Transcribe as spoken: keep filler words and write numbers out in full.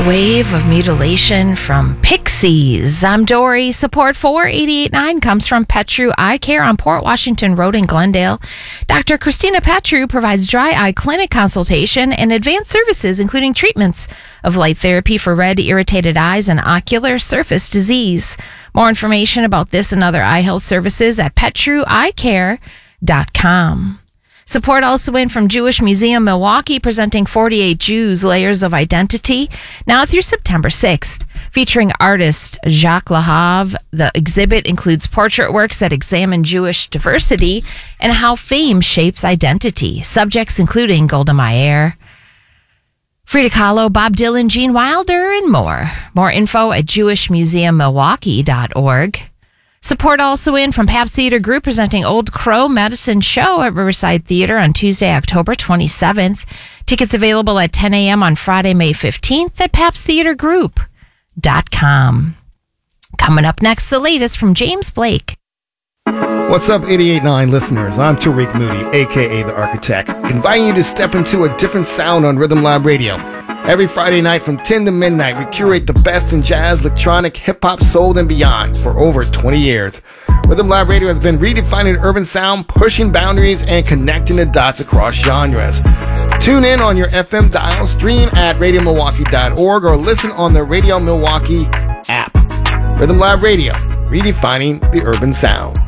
Wave of Mutilation from Pixies. I'm Dory. Support for eighty-eight point nine comes from Petru Eye Care on Port Washington Road in Glendale. Doctor Christina Petru provides dry eye clinic consultation and advanced services, including treatments of light therapy for red, irritated eyes and ocular surface disease. More information about this and other eye health services at petru eye care dot com. Support also in from Jewish Museum Milwaukee, presenting forty-eight Jews, Layers of Identity, now through September sixth. Featuring artist Jacques Lahav, the exhibit includes portrait works that examine Jewish diversity and how fame shapes identity. Subjects including Golda Meir, Frida Kahlo, Bob Dylan, Gene Wilder, and more. More info at jewish museum milwaukee dot org. Support also in from Pabst Theater Group, presenting Old Crow Medicine Show at Riverside Theater on Tuesday, October twenty-seventh. Tickets available at ten a.m. on Friday, May fifteenth at pabst theater group dot com. Coming up next, the latest from James Blake. What's up, eighty-eight point nine listeners? I'm Tariq Moody, a k a. The Architect, inviting you to step into a different sound on Rhythm Lab Radio. Every Friday night from ten to midnight, we curate the best in jazz, electronic, hip-hop, soul, and beyond for over twenty years. Rhythm Lab Radio has been redefining urban sound, pushing boundaries, and connecting the dots across genres. Tune in on your F M dial, stream at radio milwaukee dot org, or listen on the Radio Milwaukee app. Rhythm Lab Radio, redefining the urban sound.